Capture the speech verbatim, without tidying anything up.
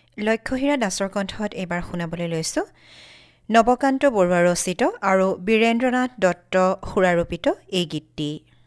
লক্ষ্যহীৰা দাসৰ কণ্ঠত এইবাৰ শুনাবলৈ লৈছোঁ নৱকান্ত বৰুৱা ৰচিত আৰু বীৰেন্দ্ৰনাথ দত্ত সুৰাৰোপিত এই গীতটি।